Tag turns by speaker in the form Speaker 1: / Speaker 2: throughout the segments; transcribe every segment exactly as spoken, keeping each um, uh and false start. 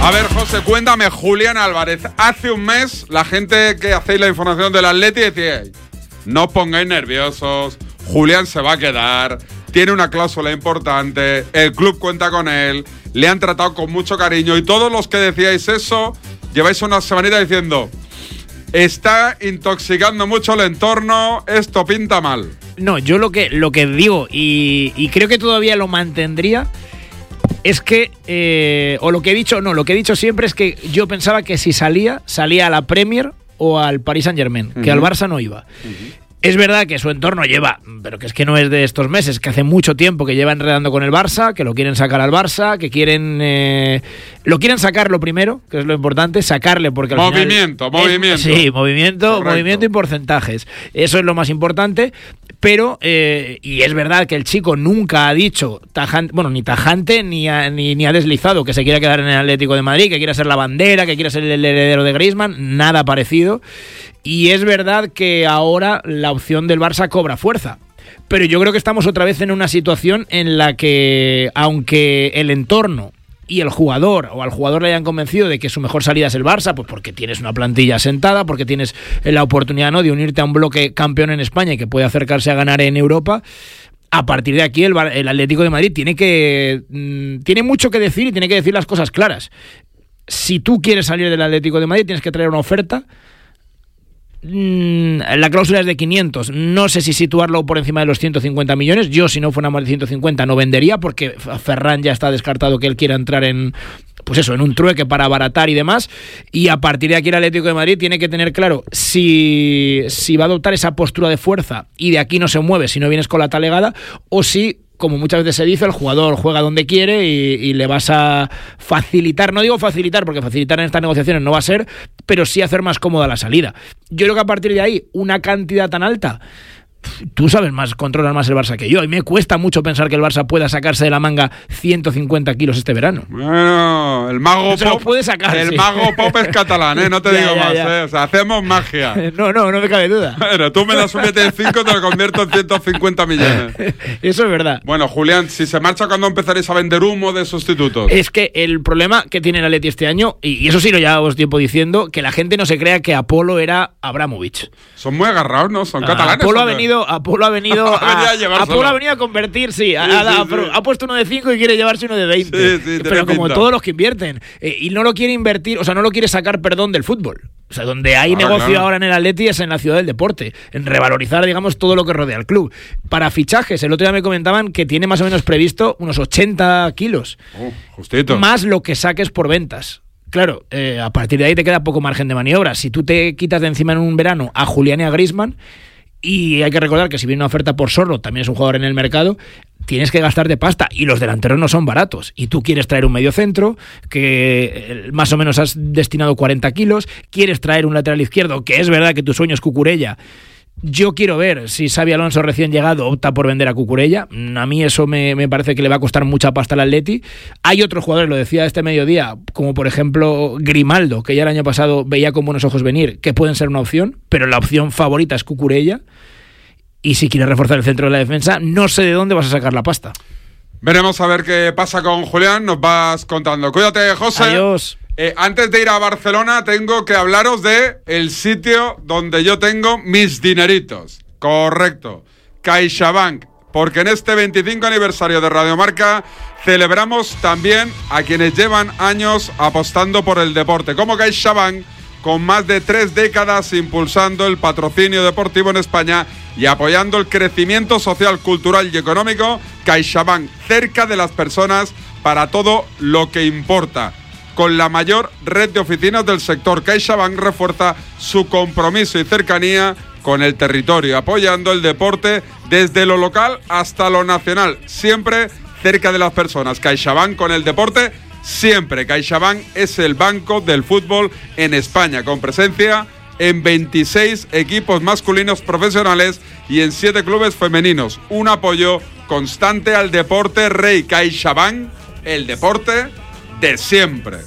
Speaker 1: A ver, José, cuéntame, Julián Álvarez. Hace un mes, la gente que hacéis la información del Atleti decíais, no os pongáis nerviosos, Julián se va a quedar, tiene una cláusula importante, el club cuenta con él, le han tratado con mucho cariño, y todos los que decíais eso, lleváis una semanita diciendo, está intoxicando mucho el entorno, esto pinta mal.
Speaker 2: No, yo lo que, lo que digo, y, y creo que todavía lo mantendría, es que, eh, o lo que he dicho, no, lo que he dicho siempre es que yo pensaba que si salía, salía a la Premier o al Paris Saint-Germain, uh-huh. que al Barça no iba. Uh-huh. Es verdad que su entorno lleva, pero que es que no es de estos meses, que hace mucho tiempo que lleva enredando con el Barça, que lo quieren sacar al Barça, que quieren... Eh, lo quieren sacar lo primero, que es lo importante, sacarle porque al
Speaker 1: movimiento,
Speaker 2: final...
Speaker 1: Movimiento,
Speaker 2: movimiento. Sí, movimiento,
Speaker 1: Correcto.
Speaker 2: movimiento y porcentajes. Eso es lo más importante, pero, eh, y es verdad que el chico nunca ha dicho, tajante, bueno, ni tajante, ni ha, ni, ni ha deslizado que se quiera quedar en el Atlético de Madrid, que quiera ser la bandera, que quiera ser el heredero de Griezmann, nada parecido. Y es verdad que ahora la opción del Barça cobra fuerza. Pero yo creo que estamos otra vez en una situación en la que, aunque el entorno y el jugador, o al jugador le hayan convencido de que su mejor salida es el Barça, pues porque tienes una plantilla sentada, porque tienes la oportunidad, ¿no?, de unirte a un bloque campeón en España y que puede acercarse a ganar en Europa, a partir de aquí el, el Atlético de Madrid tiene que mmm, tiene mucho que decir y tiene que decir las cosas claras. Si tú quieres salir del Atlético de Madrid, tienes que traer una oferta. La cláusula es de quinientos. No sé si situarlo por encima de los ciento cincuenta millones. Yo, si no fuera más de ciento cincuenta, no vendería, porque Ferran ya está descartado que él quiera entrar en, pues eso, en un trueque para abaratar y demás. Y a partir de aquí el Atlético de Madrid tiene que tener claro si, si va a adoptar esa postura de fuerza y de aquí no se mueve si no vienes con la talegada, o si, como muchas veces se dice, el jugador juega donde quiere y, y le vas a facilitar, no digo facilitar, porque facilitar en estas negociaciones no va a ser, pero sí hacer más cómoda la salida. Yo creo que a partir de ahí, una cantidad tan alta, tú sabes más, controlas más el Barça que yo, y me cuesta mucho pensar que el Barça pueda sacarse de la manga ciento cincuenta kilos este verano.
Speaker 1: Bueno, el mago
Speaker 2: se
Speaker 1: pop
Speaker 2: lo puede sacar,
Speaker 1: el
Speaker 2: sí.
Speaker 1: mago pop es catalán, ¿eh? No te
Speaker 2: ya,
Speaker 1: digo
Speaker 2: ya,
Speaker 1: más,
Speaker 2: ya.
Speaker 1: ¿eh? O sea, hacemos magia.
Speaker 2: No, no, no me cabe duda.
Speaker 1: Pero tú me das un billete de cinco, te lo convierto en ciento cincuenta millones.
Speaker 2: Eso es verdad.
Speaker 1: Bueno, Julián, si se marcha, ¿cuándo empezaréis a vender humo de sustitutos?
Speaker 2: Es que el problema que tiene el Atleti este año, y eso sí lo llevamos tiempo diciendo, que la gente no se crea que Apolo era Abramovich.
Speaker 1: Son muy agarrados, ¿no? Son
Speaker 2: Ah,
Speaker 1: catalanes.
Speaker 2: Apolo
Speaker 1: ¿o
Speaker 2: ha
Speaker 1: qué?
Speaker 2: venido, Apolo ha venido a,
Speaker 1: a
Speaker 2: Apolo ha venido a convertir, sí, a,
Speaker 1: Sí,
Speaker 2: a,
Speaker 1: sí,
Speaker 2: a,
Speaker 1: sí.
Speaker 2: ha puesto uno de cinco y quiere llevarse uno de veinte.
Speaker 1: Sí, sí, tiene
Speaker 2: pero como
Speaker 1: pinta.
Speaker 2: todos los que invierten. Eh, y no lo quiere invertir, o sea, no lo quiere sacar, perdón, del fútbol. O sea, donde hay
Speaker 1: Claro,
Speaker 2: negocio
Speaker 1: claro.
Speaker 2: ahora en el Atleti es en la ciudad del deporte, en revalorizar, digamos, todo lo que rodea al club. Para fichajes, el otro día me comentaban que tiene más o menos previsto unos ochenta kilos.
Speaker 1: Uh, justito.
Speaker 2: Más lo que saques por ventas. Claro, eh, a partir de ahí te queda poco margen de maniobra. Si tú te quitas de encima en un verano a Julián y a Griezmann, y hay que recordar que si viene una oferta por Sorlo, también es un jugador en el mercado, tienes que gastarte pasta, y los delanteros no son baratos, y tú quieres traer un mediocentro que más o menos has destinado cuarenta kilos, quieres traer un lateral izquierdo, que es verdad que tu sueño es Cucurella. Yo quiero ver si Xabi Alonso, recién llegado, opta por vender a Cucurella. A mí eso me, me parece que le va a costar mucha pasta al Atleti. Hay otros jugadores, lo decía este mediodía, como por ejemplo Grimaldo, que ya el año pasado veía con buenos ojos venir, que pueden ser una opción, pero la opción favorita es Cucurella. Y si quieres reforzar el centro de la defensa, no sé de dónde vas a sacar la pasta.
Speaker 1: Veremos a ver qué pasa con Julián, nos vas contando. Cuídate, José.
Speaker 2: Adiós.
Speaker 1: Eh, antes de ir a Barcelona, tengo que hablaros de el sitio donde yo tengo mis dineritos. Correcto, CaixaBank. Porque en este veinticinco aniversario de Radiomarca celebramos también a quienes llevan años apostando por el deporte, como CaixaBank, con más de tres décadas impulsando el patrocinio deportivo en España y apoyando el crecimiento social, cultural y económico. CaixaBank, cerca de las personas para todo lo que importa. Con la mayor red de oficinas del sector, CaixaBank refuerza su compromiso y cercanía con el territorio, apoyando el deporte desde lo local hasta lo nacional, siempre cerca de las personas. CaixaBank con el deporte siempre. CaixaBank es el banco del fútbol en España, con presencia en veintiséis equipos masculinos profesionales y en siete clubes femeninos. Un apoyo constante al deporte rey. CaixaBank, el deporte de siempre.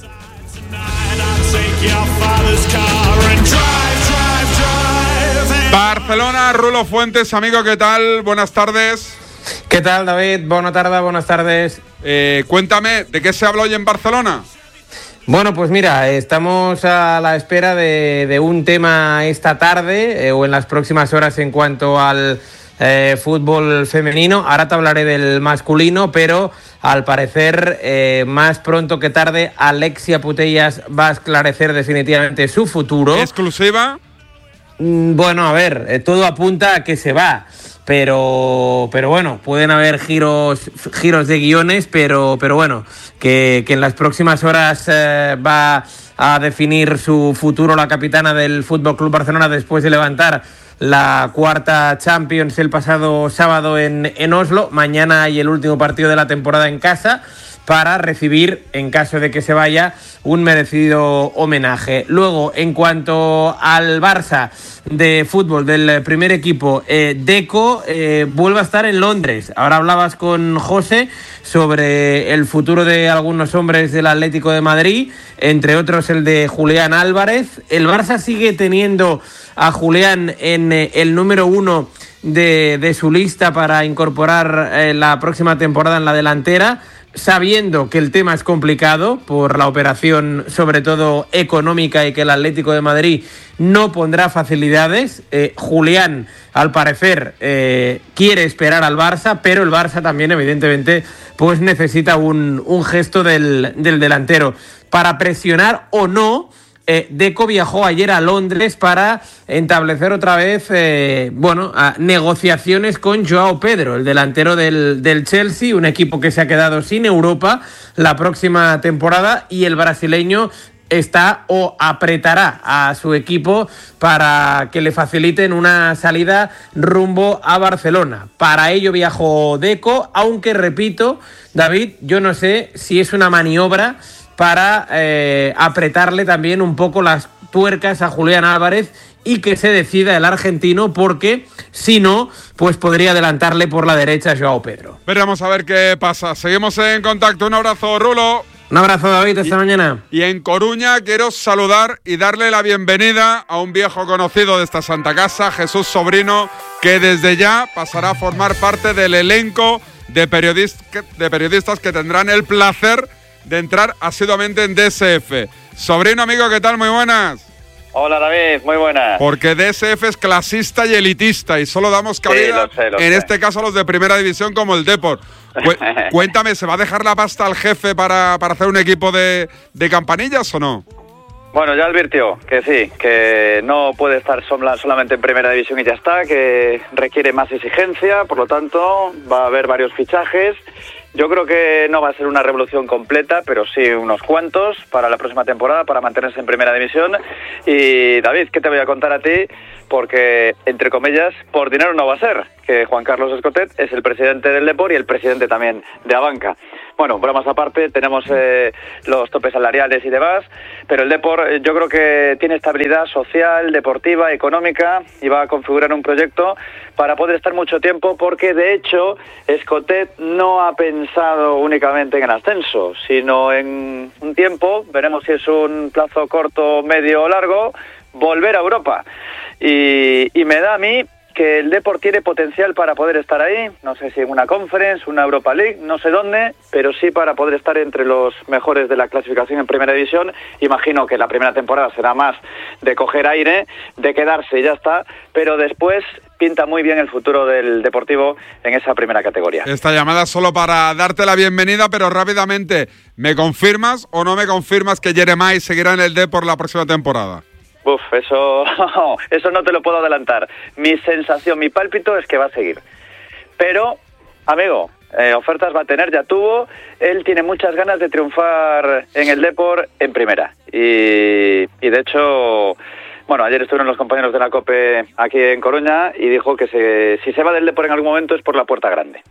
Speaker 1: Barcelona, Rulo Fuentes, amigo, ¿qué tal? Buenas tardes.
Speaker 3: ¿Qué tal, David? Buenas tardes, buenas tardes.
Speaker 1: Eh, cuéntame, ¿de qué se habló hoy en Barcelona?
Speaker 3: Bueno, pues mira, estamos a la espera de, de un tema esta tarde eh, o en las próximas horas en cuanto al eh, fútbol femenino. Ahora te hablaré del masculino, pero al parecer eh, más pronto que tarde Alexia Putellas va a esclarecer definitivamente su futuro.
Speaker 1: ¿Exclusiva?
Speaker 3: Mm, bueno, a ver, eh, todo apunta a que se va. Pero, pero bueno, pueden haber giros, giros de guiones, pero, pero bueno, que, que en las próximas horas eh, va a definir su futuro la capitana del F C Barcelona después de levantar la cuarta Champions el pasado sábado en, en Oslo. Mañana hay el último partido de la temporada en casa para recibir, en caso de que se vaya, un merecido homenaje. Luego, en cuanto al Barça de fútbol del primer equipo, eh, Deco eh, vuelve a estar en Londres. Ahora hablabas con José sobre el futuro de algunos hombres del Atlético de Madrid, entre otros el de Julián Álvarez. El Barça sigue teniendo a Julián en eh, el número uno de, de su lista para incorporar eh, la próxima temporada en la delantera, sabiendo que el tema es complicado por la operación, sobre todo económica, y que el Atlético de Madrid no pondrá facilidades. Eh, Julián, al parecer, eh, quiere esperar al Barça, pero el Barça también, evidentemente, pues necesita un, un gesto del, del delantero. Para presionar o no, Eh, Deco viajó ayer a Londres para establecer otra vez eh, bueno, a negociaciones con Joao Pedro, el delantero del, del Chelsea, un equipo que se ha quedado sin Europa la próxima temporada, y el brasileño está o apretará a su equipo para que le faciliten una salida rumbo a Barcelona. Para ello viajó Deco, aunque repito, David, yo no sé si es una maniobra para eh, apretarle también un poco las tuercas a Julián Álvarez y que se decida el argentino, porque si no, pues podría adelantarle por la derecha a Joao Pedro.
Speaker 1: Veremos a ver qué pasa. Seguimos en contacto. Un abrazo, Rulo.
Speaker 3: Un abrazo, David, hasta
Speaker 1: y,
Speaker 3: mañana.
Speaker 1: Y en Coruña quiero saludar y darle la bienvenida a un viejo conocido de esta santa casa, Jesús Sobrino, que desde ya pasará a formar parte del elenco de, periodist- de periodistas que tendrán el placer de entrar asiduamente en D S F. Sobrino, amigo, ¿qué tal? Muy buenas.
Speaker 4: Hola, David, muy buenas.
Speaker 1: Porque D S F es clasista y elitista y solo damos cabida,
Speaker 4: sí, lo sé, lo
Speaker 1: en
Speaker 4: sé.
Speaker 1: este caso, a los de primera división como el Depor. Cu- cuéntame, ¿se va a dejar la pasta al jefe para, para hacer un equipo de, de campanillas o no?
Speaker 4: Bueno, ya advirtió que sí, que no puede estar sola, solamente en primera división y ya está, que requiere más exigencia, por lo tanto va a haber varios fichajes. Yo creo que no va a ser una revolución completa, pero sí unos cuantos para la próxima temporada, para mantenerse en primera división. Y David, ¿qué te voy a contar a ti? Porque, entre comillas, por dinero no va a ser, que Juan Carlos Escotet es el presidente del Depor y el presidente también de Abanca. Bueno, bromas aparte, tenemos eh, los topes salariales y demás, pero el Depor eh, yo creo que tiene estabilidad social, deportiva, económica, y va a configurar un proyecto para poder estar mucho tiempo, porque de hecho Escotet no ha pensado únicamente en el ascenso, sino en un tiempo, veremos si es un plazo corto, medio o largo, volver a Europa. Y, y me da a mí que el Depor tiene potencial para poder estar ahí, no sé si en una Conference, una Europa League, no sé dónde, pero sí para poder estar entre los mejores de la clasificación en primera división. Imagino que la primera temporada será más de coger aire, de quedarse y ya está, pero después pinta muy bien el futuro del Deportivo en esa primera categoría.
Speaker 1: Esta llamada es solo para darte la bienvenida, pero rápidamente, ¿me confirmas o no me confirmas que Jeremai seguirá en el Depor la próxima temporada?
Speaker 4: Uf, eso, eso no te lo puedo adelantar. Mi sensación, mi pálpito es que va a seguir. Pero, amigo, eh, ofertas va a tener, ya tuvo. Él tiene muchas ganas de triunfar en el Depor en primera. Y, y de hecho, bueno, ayer estuvieron los compañeros de la COPE aquí en Coruña y dijo que se, si se va del Depor en algún momento es por la puerta grande.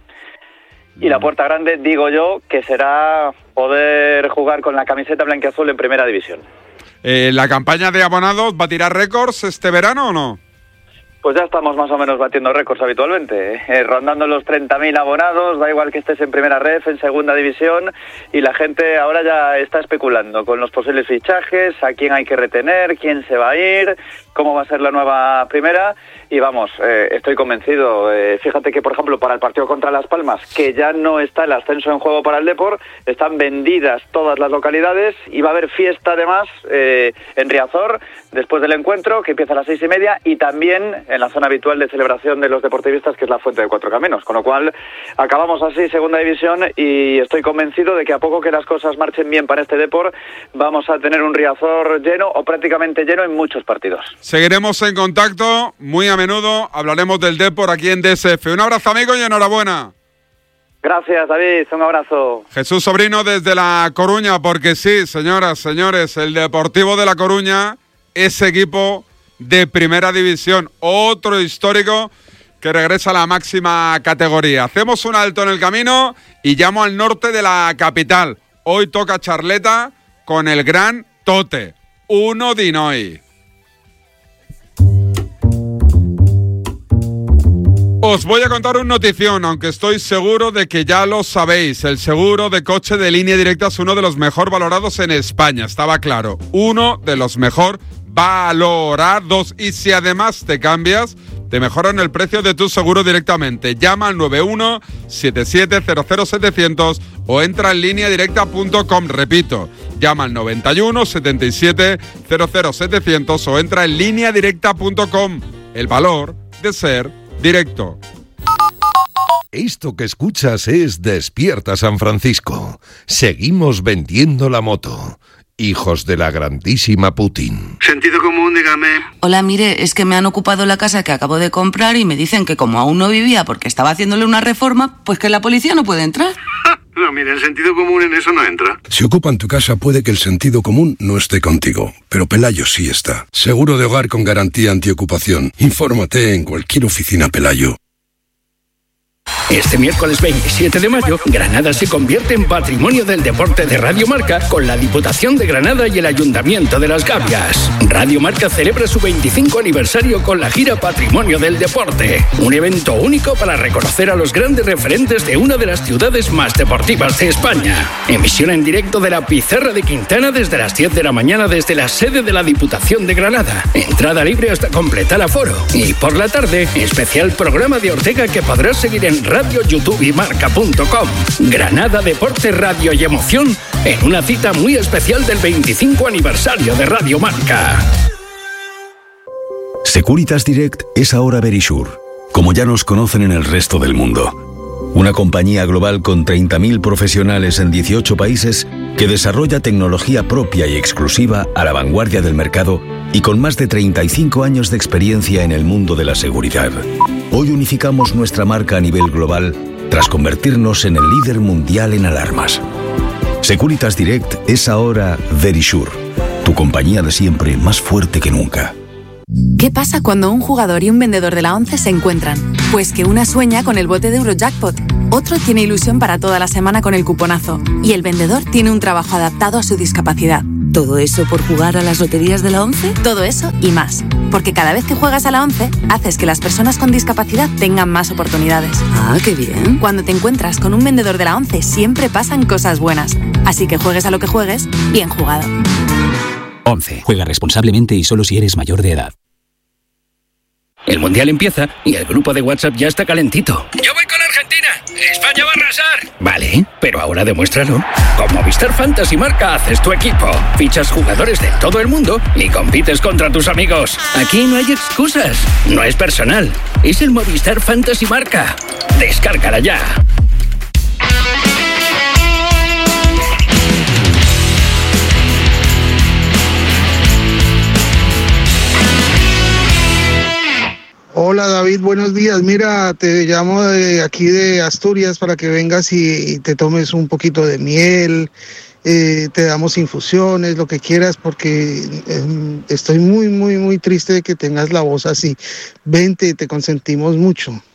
Speaker 4: Y la puerta grande, digo yo, que será poder jugar con la camiseta blanquiazul en primera división.
Speaker 1: Eh, ¿La campaña de abonados va a tirar récords este verano o no?
Speaker 4: Pues ya estamos más o menos batiendo récords habitualmente, eh, rondando los treinta mil abonados, da igual que estés en primera ref, en segunda división, y la gente ahora ya está especulando con los posibles fichajes, a quién hay que retener, quién se va a ir, cómo va a ser la nueva primera y vamos, eh, estoy convencido. Eh, fíjate que, por ejemplo, para el partido contra Las Palmas, que ya no está el ascenso en juego para el Depor, están vendidas todas las localidades y va a haber fiesta además eh, en Riazor después del encuentro, que empieza a las seis y media, y también en la zona habitual de celebración de los deportivistas, que es la Fuente de Cuatro Caminos, con lo cual acabamos así segunda división y estoy convencido de que a poco que las cosas marchen bien para este Depor, vamos a tener un Riazor lleno o prácticamente lleno en muchos partidos.
Speaker 1: Seguiremos en contacto muy a menudo, hablaremos del Depor aquí en D S F. Un abrazo, amigo, y enhorabuena.
Speaker 4: Gracias, David, un abrazo.
Speaker 1: Jesús Sobrino desde La Coruña, porque sí, señoras, señores, el Deportivo de La Coruña es equipo de primera división, otro histórico que regresa a la máxima categoría. Hacemos un alto en el camino y llamo al norte de la capital. Hoy toca charleta con el gran Tote, Uno Dinoy. Os voy a contar una notición, aunque estoy seguro de que ya lo sabéis. El seguro de coche de Línea Directa es uno de los mejor valorados en España, estaba claro. Uno de los mejor valorados. Y si además te cambias, te mejoran el precio de tu seguro directamente. Llama al nueve uno siete siete cero cero setecientos o entra en línea directa punto com. Repito, llama al noventa y uno setenta y siete cero cero setecientos o entra en línea directa punto com. El valor de ser directo.
Speaker 5: Esto que escuchas es Despierta San Francisco. Seguimos vendiendo la moto. Hijos de la grandísima Putin.
Speaker 6: Sentido común, dígame.
Speaker 7: Hola, mire, es que me han ocupado la casa que acabo de comprar y me dicen que como aún no vivía porque estaba haciéndole una reforma, pues que la policía no puede entrar.
Speaker 6: No, mire, el sentido común en eso no entra.
Speaker 8: Si ocupan tu casa puede que el sentido común no esté contigo, pero Pelayo sí está. Seguro de hogar con garantía antiocupación. Infórmate en cualquier oficina Pelayo.
Speaker 9: Este miércoles veintisiete de mayo, Granada se convierte en Patrimonio del Deporte de Radio Marca con la Diputación de Granada y el Ayuntamiento de Las Gavias. Radio Marca celebra su veinticinco aniversario con la gira Patrimonio del Deporte, un evento único para reconocer a los grandes referentes de una de las ciudades más deportivas de España. Emisión en directo de la Pizarra de Quintana desde las diez de la mañana desde la sede de la Diputación de Granada. Entrada libre hasta completar aforo. Y por la tarde, especial programa de Ortega que podrás seguir en Radio, YouTube y Marca punto com. Granada, deporte, radio y emoción en una cita muy especial del veinticinco aniversario de Radio Marca.
Speaker 10: Securitas Direct es ahora Verisure, como ya nos conocen en el resto del mundo. Una compañía global con treinta mil profesionales en dieciocho países que desarrolla tecnología propia y exclusiva a la vanguardia del mercado y con más de treinta y cinco años de experiencia en el mundo de la seguridad. Hoy unificamos nuestra marca a nivel global tras convertirnos en el líder mundial en alarmas. Securitas Direct es ahora Verisure, tu compañía de siempre más fuerte que nunca.
Speaker 11: ¿Qué pasa cuando un jugador y un vendedor de la ONCE se encuentran? Pues que una sueña con el bote de Eurojackpot, otro tiene ilusión para toda la semana con el cuponazo y el vendedor tiene un trabajo adaptado a su discapacidad.
Speaker 7: ¿Todo eso por jugar a las loterías de la ONCE?
Speaker 11: Todo eso y más, porque cada vez que juegas a la ONCE, haces que las personas con discapacidad tengan más oportunidades.
Speaker 7: Ah, qué bien.
Speaker 11: Cuando te encuentras con un vendedor de la ONCE, siempre pasan cosas buenas. Así que juegues a lo que juegues, bien jugado.
Speaker 12: ONCE. Juega responsablemente y solo si eres mayor de edad.
Speaker 9: El Mundial empieza y el grupo de WhatsApp ya está calentito. ¡Yo voy con Argentina! ¡España va a arrasar! Vale, pero ahora demuéstralo. Con Movistar Fantasy Marca haces tu equipo. Fichas jugadores de todo el mundo y compites contra tus amigos. Aquí no hay excusas. No es personal. Es el Movistar Fantasy Marca. Descárgala ya.
Speaker 13: Hola David, buenos días. Mira, te llamo de aquí de Asturias para que vengas y, y te tomes un poquito de miel, eh, te damos infusiones, lo que quieras, porque eh, estoy muy, muy, muy triste de que tengas la voz así. Vente, te consentimos mucho.